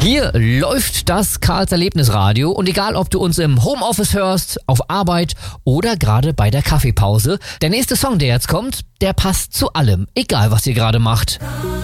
Hier läuft das Karls Erlebnisradio und egal, ob du uns im Homeoffice hörst, auf Arbeit oder gerade bei der Kaffeepause, der nächste Song, der jetzt kommt, der passt zu allem, egal was ihr gerade macht.